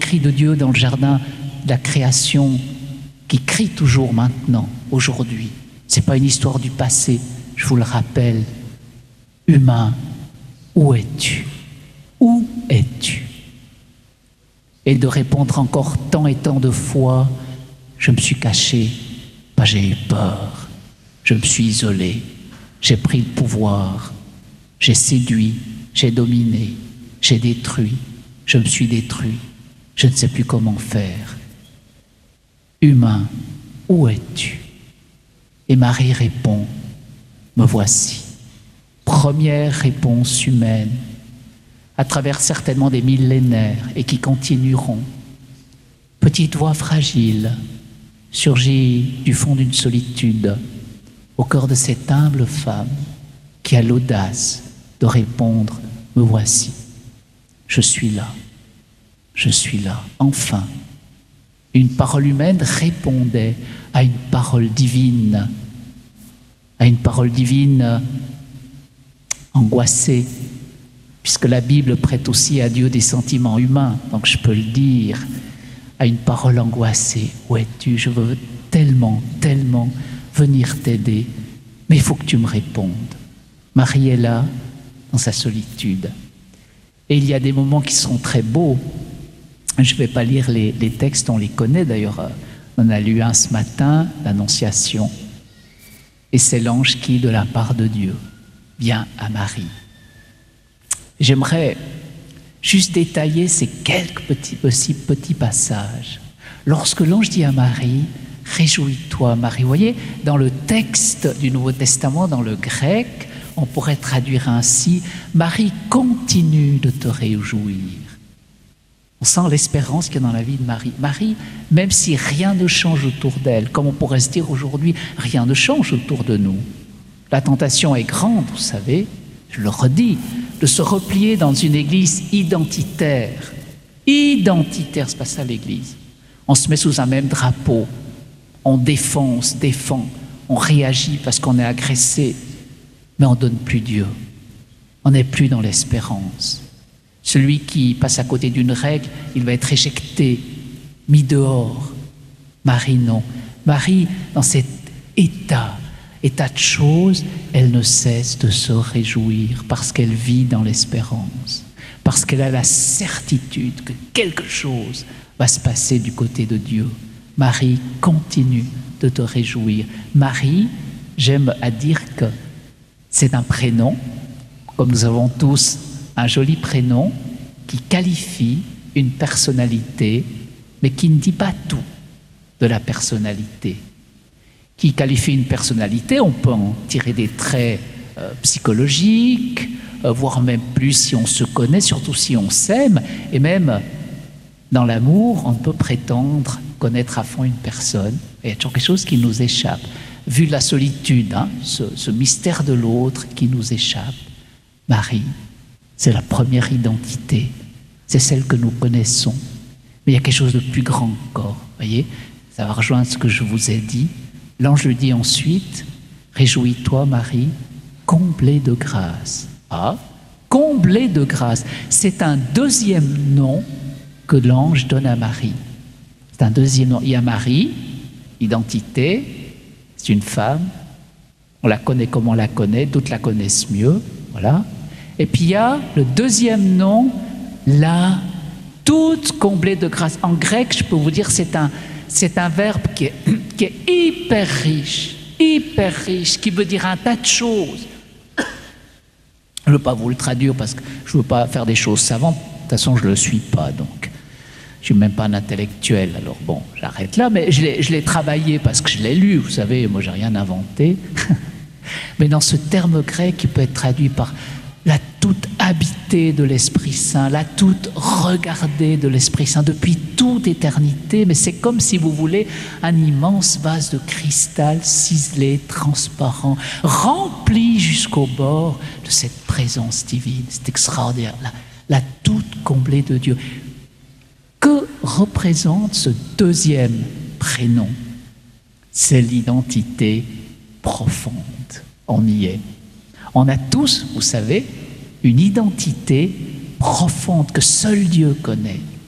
cri de Dieu dans le jardin de la création qui crie toujours maintenant, aujourd'hui. Ce n'est pas une histoire du passé, je vous le rappelle. Humain, où es-tu? Où es-tu? Et de répondre encore tant et tant de fois, je me suis caché, pas j'ai eu peur, je me suis isolé, j'ai pris le pouvoir, j'ai séduit, j'ai dominé, j'ai détruit, je me suis détruit, je ne sais plus comment faire. Humain, où es-tu? Et Marie répond, me voici. Première réponse humaine, à travers certainement des millénaires et qui continueront. Petite voix fragile surgit du fond d'une solitude au cœur de cette humble femme qui a l'audace de répondre « Me voici, je suis là, je suis là. » Enfin, une parole humaine répondait à une parole divine angoissée, puisque la Bible prête aussi à Dieu des sentiments humains, donc je peux le dire, à une parole angoissée. Où es-tu? Je veux tellement, tellement venir t'aider, mais il faut que tu me répondes. Marie est là, dans sa solitude. Et il y a des moments qui sont très beaux. Je ne vais pas lire les textes, on les connaît d'ailleurs. On en a lu un ce matin, l'Annonciation. Et c'est l'ange qui, de la part de Dieu, vient à Marie. J'aimerais juste détailler ces quelques petits passages. Lorsque l'ange dit à Marie, « Réjouis-toi, Marie », vous voyez, dans le texte du Nouveau Testament, dans le grec, on pourrait traduire ainsi, « Marie, continue de te réjouir ». On sent l'espérance qu'il y a dans la vie de Marie. Marie, même si rien ne change autour d'elle, comme on pourrait se dire aujourd'hui, rien ne change autour de nous. La tentation est grande, vous savez, je le redis, de se replier dans une église identitaire. Identitaire, c'est pas ça l'église. On se met sous un même drapeau, on défend, on réagit parce qu'on est agressé, mais on ne donne plus Dieu. On n'est plus dans l'espérance. Celui qui passe à côté d'une règle, il va être éjecté, mis dehors. Marie, non. Marie, dans cet état de choses, elle ne cesse de se réjouir parce qu'elle vit dans l'espérance, parce qu'elle a la certitude que quelque chose va se passer du côté de Dieu. Marie, continue de te réjouir. Marie, j'aime à dire que c'est un prénom, comme nous avons tous un joli prénom qui qualifie une personnalité, mais qui ne dit pas tout de la personnalité. Qui qualifie une personnalité, on peut en tirer des traits psychologiques, voire même plus si on se connaît, surtout si on s'aime, et même dans l'amour, on peut prétendre connaître à fond une personne. Et il y a toujours quelque chose qui nous échappe. Vu la solitude, ce mystère de l'autre qui nous échappe, Marie, c'est la première identité, c'est celle que nous connaissons. Mais il y a quelque chose de plus grand encore, voyez, ça va rejoindre ce que je vous ai dit. L'ange lui dit ensuite, « Réjouis-toi, Marie, comblée de grâce. » Ah, comblée de grâce, c'est un deuxième nom que l'ange donne à Marie. C'est un deuxième nom. Il y a Marie, identité, c'est une femme, on la connaît comme on la connaît, d'autres la connaissent mieux, voilà. Et puis il y a le deuxième nom, la toute comblée de grâce. En grec, je peux vous dire, c'est un verbe qui est hyper riche, qui veut dire un tas de choses. Je ne veux pas vous le traduire parce que je ne veux pas faire des choses savantes. De toute façon, je ne le suis pas, donc je ne suis même pas un intellectuel. Alors bon, j'arrête là, mais je l'ai travaillé parce que je l'ai lu, vous savez, moi, je n'ai rien inventé. Mais dans ce terme grec qui peut être traduit par la toute habitée de l'Esprit Saint, la toute regardée de l'Esprit Saint depuis toute éternité, mais c'est comme si vous voulez un immense vase de cristal ciselé, transparent, rempli jusqu'au bord de cette présence divine. C'est extraordinaire, la toute comblée de Dieu. Que représente ce deuxième prénom? C'est l'identité profonde. On y est. On a tous, vous savez, une identité profonde que seul Dieu connaît.